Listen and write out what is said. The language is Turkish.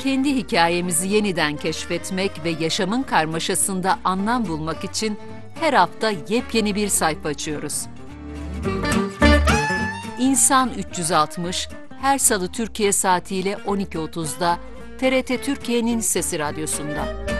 kendi hikayemizi yeniden keşfetmek ve yaşamın karmaşasında anlam bulmak için her hafta yepyeni bir sayfa açıyoruz. İnsan 360, her salı Türkiye saatiyle 12.30'da TRT Türkiye'nin Sesi Radyosu'nda.